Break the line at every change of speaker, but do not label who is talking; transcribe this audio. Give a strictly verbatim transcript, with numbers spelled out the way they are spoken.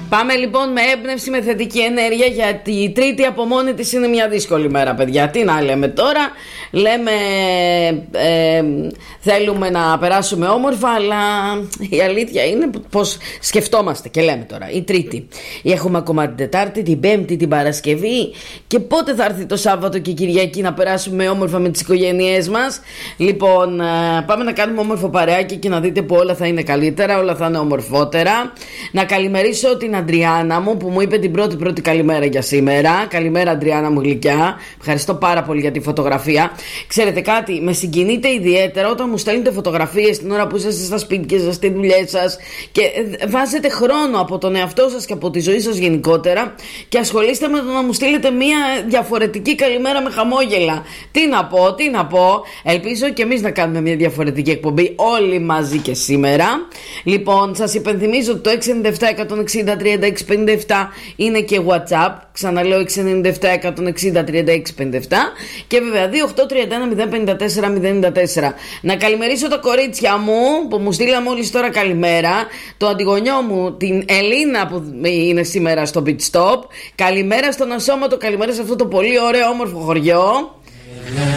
Πάμε λοιπόν με έμπνευση, με θετική ενέργεια, γιατί η Τρίτη από μόνη της είναι μια δύσκολη μέρα, παιδιά. Τι να λέμε τώρα, λέμε ε, θέλουμε να περάσουμε όμορφα, αλλά η αλήθεια είναι πως σκεφτόμαστε και λέμε τώρα η Τρίτη. Έχουμε ακόμα την Τετάρτη, την Πέμπτη, την Παρασκευή, και πότε θα έρθει το Σάββατο και Κυριακή να περάσουμε όμορφα με τις οικογένειές μας. Λοιπόν, πάμε να κάνουμε όμορφο παρεάκι και να δείτε που όλα θα είναι καλύτερα, όλα θα είναι ομορφότερα. Να καλημερίσω την Αντριάννα μου που μου είπε την πρώτη πρώτη καλημέρα για σήμερα. Καλημέρα, Αντριάννα μου γλυκιά. Ευχαριστώ πάρα πολύ για τη φωτογραφία. Ξέρετε κάτι, με συγκινείτε ιδιαίτερα όταν μου στέλνετε φωτογραφίες την ώρα που είσαστε στα σπίτια σας, στις δουλειές σας, και βάζετε χρόνο από τον εαυτό σας και από τη ζωή σας γενικότερα και ασχολείστε με το να μου στείλετε μια διαφορετική καλημέρα με χαμόγελα. Τι να πω, τι να πω. Ελπίζω και εμείς να κάνουμε μια διαφορετική εκπομπή όλοι μαζί και σήμερα. Λοιπόν, σας υπενθυμίζω ότι το έξι εννιά επτά εκατόν εξήντα τριάντα έξι πενήντα επτά είναι και WhatsApp. Ξαναλέω, έξι εννιά επτά εκατόν εξήντα τριάντα έξι πενήντα επτά, και βέβαια δύο οκτώ τρία ένα μηδέν πέντε τέσσερα μηδέν τέσσερα. Να καλημερίσω τα κορίτσια μου που μου στείλα μόλις τώρα καλημέρα. Το αντιγονιό μου, την Ελίνα, που είναι σήμερα στο Pit Stop. Καλημέρα στον Ασώματο, καλημέρα σε αυτό το πολύ ωραίο όμορφο χωριό.